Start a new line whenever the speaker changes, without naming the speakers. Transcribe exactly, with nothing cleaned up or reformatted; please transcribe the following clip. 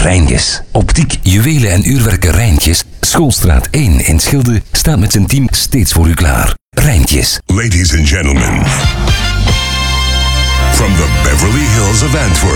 Rijntjes. Optiek, juwelen en uurwerken Rijntjes. Schoolstraat één in Schilde staat met zijn team steeds voor u klaar. Rijntjes.
Ladies and gentlemen, from the Beverly Hills of Antwerp.